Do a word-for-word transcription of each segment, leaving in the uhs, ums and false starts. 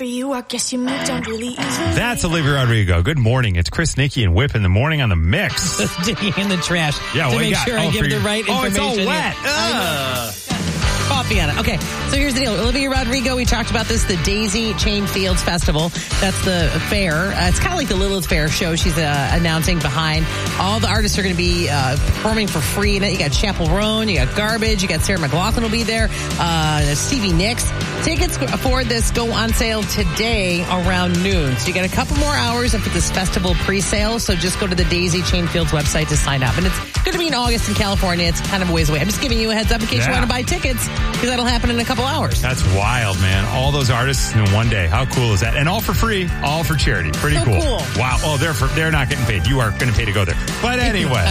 for you. I guess you moved on really easily. That's Olivia Rodrigo. Good morning. It's Chris, Nikki, and Whip in the morning on the mix. Digging in the trash yeah, to what make got? sure I oh, give the you. right oh, information. it's all wet. Uh. Coffee on it. Okay, so here's the deal. Olivia Rodrigo, we talked about this, the Daisy Chain Fields Festival. That's the fair. Uh, it's kind of like the Lilith Fair show she's uh, announcing behind. All the artists are going to be uh, performing for free in it. You got Chappell Roan, you got Garbage, you got Sarah McLachlan will be there, uh, Stevie Nicks. Tickets for this go on sale today around noon. So you got a couple more hours for this festival pre-sale. So just go to the Daisy Chain Fields website to sign up. And it's going to be in August in California. It's kind of a ways away. I'm just giving you a heads up in case yeah. you want to buy tickets, because that'll happen in a couple hours. That's wild, man. All those artists in one day. How cool is that? And all for free, all for charity. Pretty so cool. cool. Wow. Oh, they're for, they're not getting paid. You are going to pay to go there. But anyway.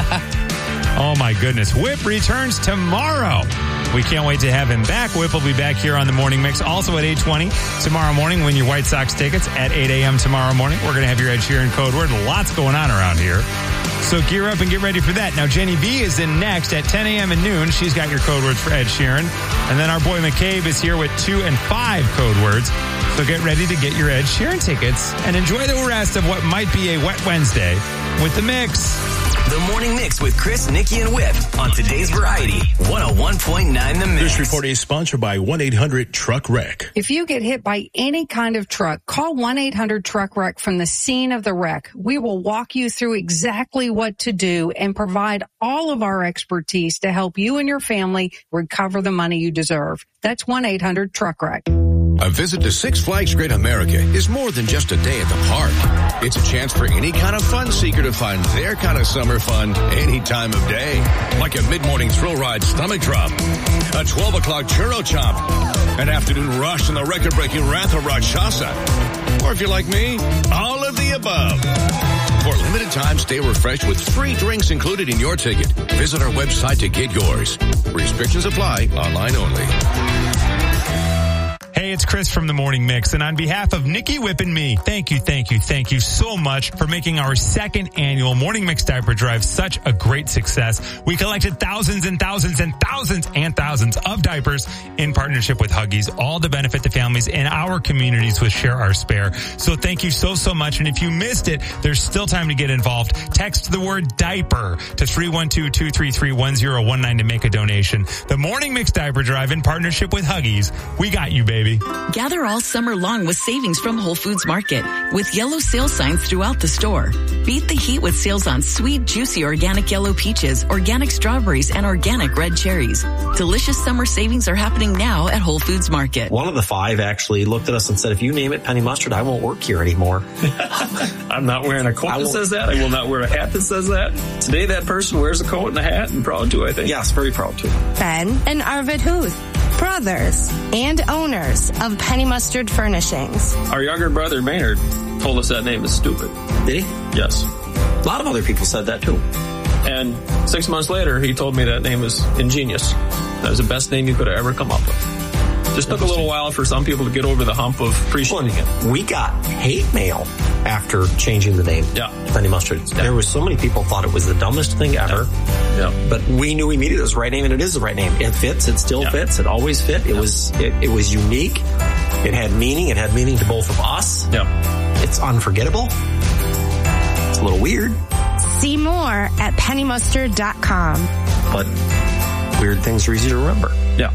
Oh, my goodness. Whip returns tomorrow. We can't wait to have him back. Whip will be back here on the Morning Mix, also at eight twenty tomorrow morning. Win your White Sox tickets at eight a.m. tomorrow morning. We're going to have your Ed Sheeran code word. Lots going on around here. So gear up and get ready for that. Now, Jenny B is in next at ten a.m. and noon. She's got your code words for Ed Sheeran. And then our boy McCabe is here with two and five code words. So get ready to get your Ed Sheeran tickets and enjoy the rest of what might be a wet Wednesday with the Mix. The Morning Mix with Chris, Nikki, and Whip on today's Variety, one oh one point nine The Mix. This report is sponsored by one eight hundred truck wreck. If you get hit by any kind of truck, call one eight hundred truck wreck from the scene of the wreck. We will walk you through exactly what to do and provide all of our expertise to help you and your family recover the money you deserve. That's one eight hundred truck wreck. A visit to Six Flags Great America is more than just a day at the park. It's a chance for any kind of fun seeker to find their kind of summer fun any time of day. Like a mid-morning thrill ride stomach drop, a twelve o'clock churro chomp, an afternoon rush in the record-breaking Wrath of Rakshasa. Or if you're like me, all of the above. For a limited time, stay refreshed with free drinks included in your ticket. Visit our website to get yours. Restrictions apply, online only. Hey, it's Chris from the Morning Mix, and on behalf of Nikki, Whip, and me, thank you, thank you, thank you so much for making our second annual Morning Mix Diaper Drive such a great success. We collected thousands and thousands and thousands and thousands of diapers in partnership with Huggies, all to benefit the families in our communities with Share Our Spare. So thank you so, so much, and if you missed it, there's still time to get involved. Text the word diaper to three one two, two three three, one zero one nine to make a donation. The Morning Mix Diaper Drive in partnership with Huggies. We got you, baby. Gather all summer long with savings from Whole Foods Market with yellow sale signs throughout the store. Beat the heat with sales on sweet, juicy organic yellow peaches, organic strawberries, and organic red cherries. Delicious summer savings are happening now at Whole Foods Market. One of the five actually looked at us and said, if you name it Penny Mustard, I won't work here anymore. I'm not wearing a coat that says that. I will not wear a hat that says that. Today that person wears a coat and a hat, and proud to, I think. Yes, very proud to. Ben and Arvid Huth, brothers and owners of Penny Mustard Furnishings. Our younger brother, Maynard, told us that name is stupid. Did he? Yes. A lot of other people said that too. And six months later, he told me that name was ingenious. That was the best name you could have ever come up with. Just took a little while for some people to get over the hump of appreciating it. We got hate mail after changing the name yeah. to Penny Mustard. Yeah. There was so many people thought it was the dumbest thing ever. Yeah. Yeah. But we knew immediately it was the right name, and it is the right name. It fits. It still yeah. fits. It always fit. It yeah. was it, it was unique. It had meaning. It had meaning to both of us. Yeah. It's unforgettable. It's a little weird. See more at penny mustard dot com. But weird things are easy to remember. Yeah.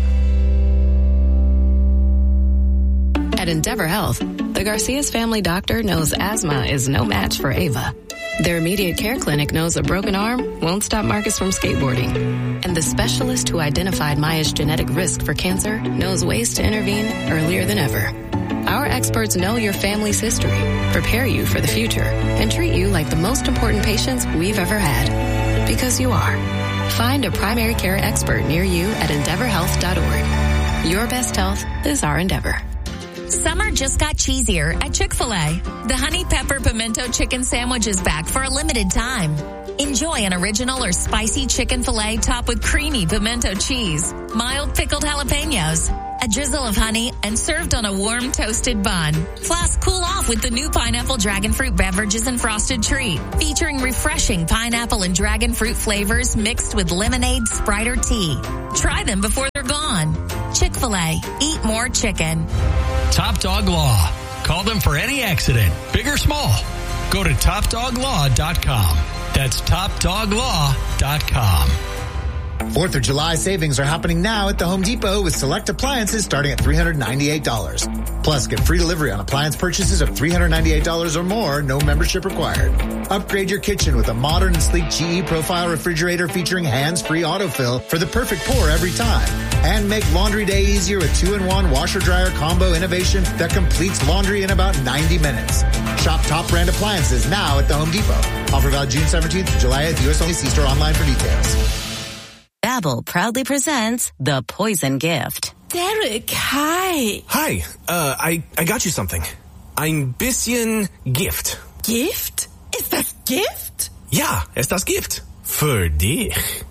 At Endeavor Health, the Garcia's family doctor knows asthma is no match for Ava. Their immediate care clinic knows a broken arm won't stop Marcus from skateboarding. And the specialist who identified Maya's genetic risk for cancer knows ways to intervene earlier than ever. Our experts know your family's history, prepare you for the future, and treat you like the most important patients we've ever had. Because you are. Find a primary care expert near you at endeavor health dot org. Your best health is our endeavor. Summer just got cheesier at Chick-fil-A. The Honey Pepper Pimento Chicken Sandwich is back for a limited time. Enjoy an original or spicy chicken filet topped with creamy pimento cheese, mild pickled jalapenos, a drizzle of honey, and served on a warm toasted bun. Plus, cool off with the new pineapple dragon fruit beverages and frosted treat, featuring refreshing pineapple and dragon fruit flavors mixed with lemonade, Sprite, or tea. Try them before they're gone. Chick-fil-A. Eat more chicken. Top Dog Law. Call them for any accident, big or small. Go to top dog law dot com. That's top dog law dot com. Fourth of July savings are happening now at the Home Depot with select appliances starting at three hundred ninety-eight dollars. Plus, get free delivery on appliance purchases of three hundred ninety-eight dollars or more, no membership required. Upgrade your kitchen with a modern and sleek G E Profile refrigerator featuring hands-free autofill for the perfect pour every time. And make laundry day easier with two-in-one washer-dryer combo innovation that completes laundry in about ninety minutes. Shop top brand appliances now at the Home Depot. Offer valid June seventeenth to July eighth, U S only. See store online for details. Babbel proudly presents The Poison Gift. Derek, hi. Hi, uh, I, I got you something. Ein bisschen Gift. Gift? Ist das Gift? Ja, ist das Gift. Für dich.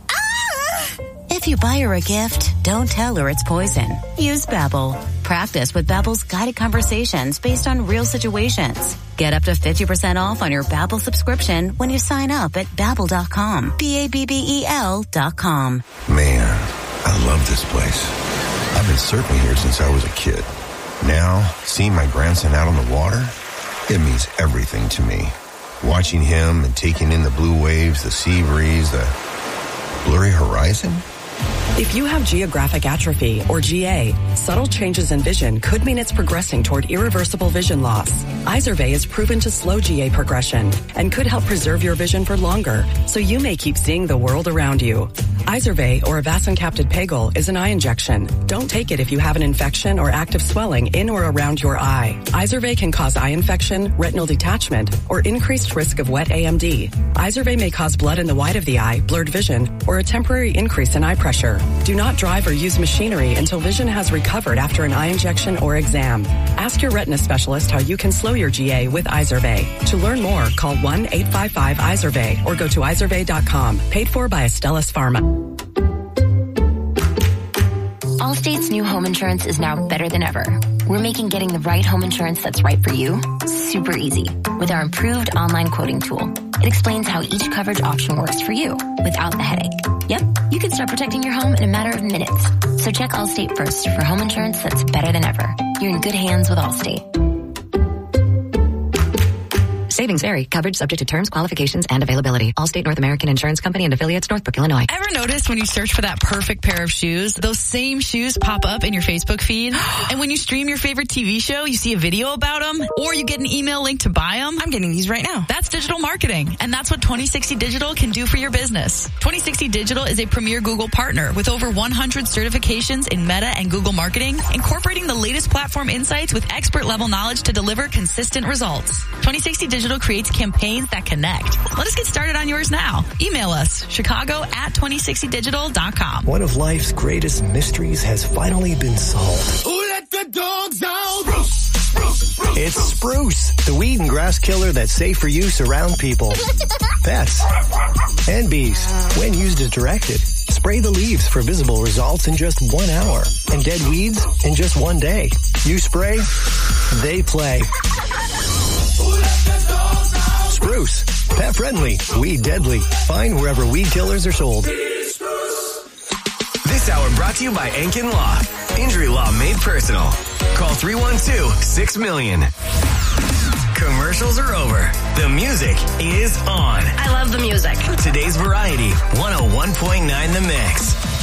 If you buy her a gift, don't tell her it's poison. Use Babbel. Practice with Babbel's guided conversations based on real situations. Get up to fifty percent off on your Babbel subscription when you sign up at babbel dot com. B A B B E L dot com. Man, I love this place. I've been surfing here since I was a kid. Now, seeing my grandson out on the water, it means everything to me. Watching him and taking in the blue waves, the sea breeze, the blurry horizon. If you have geographic atrophy, or G A, subtle changes in vision could mean it's progressing toward irreversible vision loss. Izervay is proven to slow G A progression and could help preserve your vision for longer, so you may keep seeing the world around you. Izervay, or avacincaptad pegol, is an eye injection. Don't take it if you have an infection or active swelling in or around your eye. Izervay can cause eye infection, retinal detachment, or increased risk of wet A M D. Izervay may cause blood in the white of the eye, blurred vision, or a temporary increase in eye pressure. Do not drive or use machinery until vision has recovered after an eye injection or exam. Ask your retina specialist how you can slow your G A with Izervay. To learn more, call one eight five five Izervay or go to izervay dot com. Paid for by Astellas Pharma. Allstate's new home insurance is now better than ever. We're making getting the right home insurance that's right for you super easy with our improved online quoting tool. It explains how each coverage option works for you without the headache. Yep, you can start protecting your home in a matter of minutes. So check Allstate first for home insurance that's better than ever. You're in good hands with Allstate. Savings vary. Coverage subject to terms, qualifications, and availability. Allstate North American Insurance Company and affiliates, Northbrook, Illinois. Ever notice when you search for that perfect pair of shoes, those same shoes pop up in your Facebook feed? And when you stream your favorite T V show, you see a video about them? Or you get an email link to buy them? I'm getting these right now. That's digital marketing. And that's what twenty sixty Digital can do for your business. twenty sixty Digital is a premier Google partner with over one hundred certifications in Meta and Google marketing, incorporating the latest platform insights with expert-level knowledge to deliver consistent results. twenty sixty Digital creates campaigns that connect. Let us get started on yours now. Email us, chicago at twenty sixty digital dot com. One of life's greatest mysteries has finally been solved. Who let the dogs out? Spruce, spruce, spruce, it's Spruce, the weed and grass killer that's safe for use around people, pets, and bees. When used as directed, spray the leaves for visible results in just one hour and dead weeds in just one day. You spray, they play. Spruce, pet friendly, weed deadly. Find wherever weed killers are sold. This hour brought to you by Enkin Law. Injury law made personal. Call three one two, six million. Commercials are over. The music is on. I love the music. Today's Variety, one oh one point nine The Mix.